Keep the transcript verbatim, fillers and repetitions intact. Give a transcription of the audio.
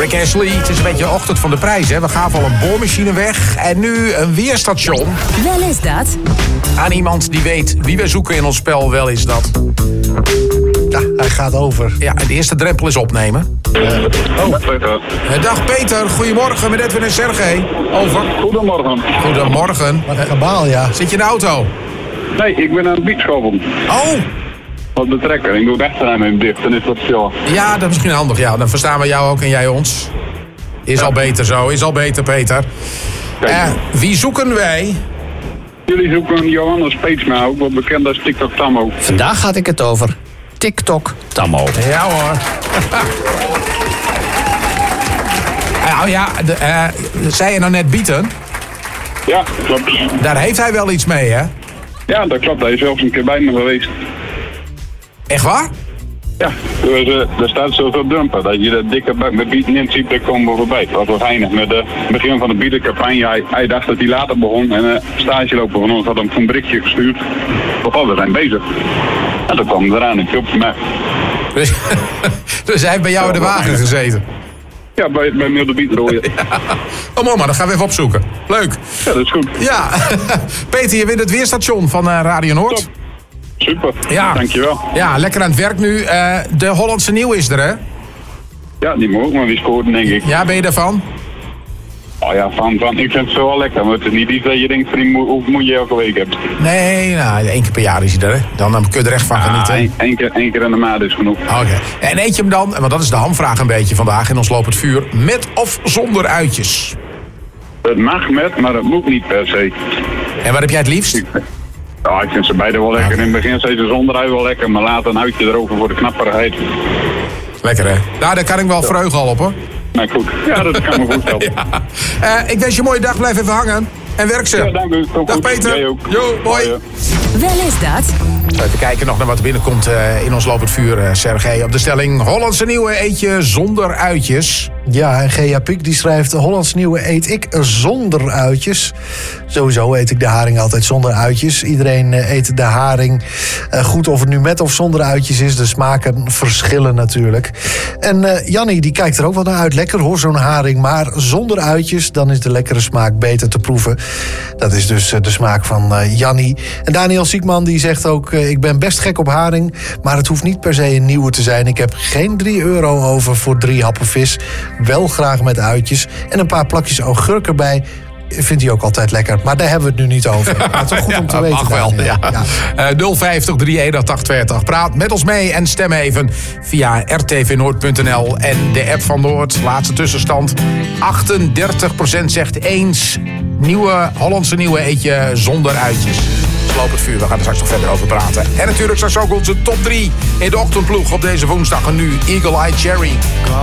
Rick Astley, het is een beetje de ochtend van de prijs, hè. We gaven al een boormachine weg en nu een weerstation. Wel is dat. Aan iemand die weet wie we zoeken in ons spel, wel is dat. Ja, hij gaat over. Ja, de eerste drempel is opnemen. Uh, oh. Uh, dag Peter, goedemorgen met Edwin en Sergej. Over. Goedemorgen. Goedemorgen. Wat een gebaal, ja. Zit je in de auto? Nee, ik ben aan het bietschoppen. Oh! Wat de trekker. Ik doe het achteraan even dicht, dan is dat stil. Ja, dat is misschien handig. Ja, dan verstaan we jou ook en jij ons. Is ja. al beter zo, is al beter, Peter. Uh, wie zoeken wij? Jullie zoeken Johannes Peetsma, ook wel bekend als TikTok Tammo. Vandaag gaat ik het over TikTok Tammo. Ja hoor. Nou ja, de, uh, zei je nou net bieten? Ja, klopt. Daar heeft hij wel iets mee, hè? Ja, dat klopt. Hij is zelfs een keer bij me geweest. Echt waar? Ja, dus, uh, er staat zoveel dumpen. Dat je dat dikke bak met bieten in ziet, daar komen we voorbij. Dat was geinig. Met het begin van de bietencampagne, hij, hij dacht dat hij later begon. En een uh, stageloper van ons had hem een berichtje gestuurd. Oh, we zijn bezig. En toen kwam hij eraan en hielp me. Dus, dus hij heeft bij jou in de wagen gezeten? Ja, bij, bij Milde Bietrooien. Ja. Oh mama, dat gaan we even opzoeken. Leuk. Ja, dat is goed. Ja. Peter, je wint het weerstation van uh, Radio Noord. Top. Super, ja. Dankjewel. Ja, lekker aan het werk nu. Uh, de Hollandse Nieuw is er, hè? Ja, die moet ook maar weer scoren, denk ik. Ja, ben je daarvan? Oh ja, van, van. Ik vind het zo wel lekker. Maar het is niet iets dat je denkt, vriend, hoe moet je elke week hebben? Nee, nou, één keer per jaar is hij er, hè? Dan, dan kun je er echt van ja, genieten. Één, één, keer, één keer in de maand is genoeg. Oké. Okay. En eet je hem dan, want dat is de hamvraag een beetje vandaag in ons Loop het Vuur, met of zonder uitjes? Het mag met, maar het moet niet per se. En wat heb jij het liefst? Ja, ik vind ze beide wel lekker. In het begin zijn ze zonder ui wel lekker, maar laat een uitje erover voor de knapperheid. Lekker, hè? Nou, daar kan ik wel ja. vreugde al op, hoor. Nou, goed. Ja, dat kan me goed helpen. ja. uh, ik wens je een mooie dag. Blijf even hangen. En werk ze. Ja, dank u. Dag goed. Peter. Jij ook. Jo, mooi. Ja. Wel is dat. Even kijken nog naar wat er binnenkomt uh, in ons Loop het Vuur, uh, Sergej. Op de stelling Hollandse Nieuwe eet je zonder uitjes. Ja, en G J Piek die schrijft... Hollands Nieuwe eet ik zonder uitjes. Sowieso eet ik de haring altijd zonder uitjes. Iedereen uh, eet de haring uh, goed, of het nu met of zonder uitjes is. De smaken verschillen natuurlijk. En uh, Jannie die kijkt er ook wel naar uit. Lekker hoor, zo'n haring. Maar zonder uitjes, dan is de lekkere smaak beter te proeven. Dat is dus uh, de smaak van uh, Jannie. En Daniel Siekman die zegt ook... Uh, ik ben best gek op haring, maar het hoeft niet per se een nieuwe te zijn. Ik heb geen drie euro over voor drie happen vis. Wel graag met uitjes. En een paar plakjes augurk erbij. Vindt hij ook altijd lekker. Maar daar hebben we het nu niet over. Maar toch goed om te ja, weten. Mag wel, ja. ja. Uh, nul vijftig, drie eenendertig, tweeëndertig. Praat met ons mee en stem even via r t v noord punt n l en de app van Noord. Laatste tussenstand. achtendertig procent zegt eens. Nieuwe, Hollandse Nieuwe eet je zonder uitjes. Loop het Vuur, we gaan er straks nog verder over praten. En natuurlijk straks ook onze top drie in de ochtendploeg op deze woensdag. En nu Eagle Eye Cherry.